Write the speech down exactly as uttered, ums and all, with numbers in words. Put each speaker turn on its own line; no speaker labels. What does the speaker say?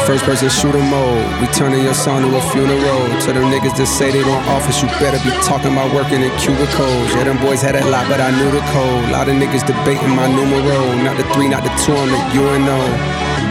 First person shooter mode. We turning your song to a funeral. To them niggas that say they want office, you better be talking about working in cubicles. Yeah, them boys had a lot, but I knew the code. Lot of niggas debating my numero. Not the three, not the two, I'm the U N O.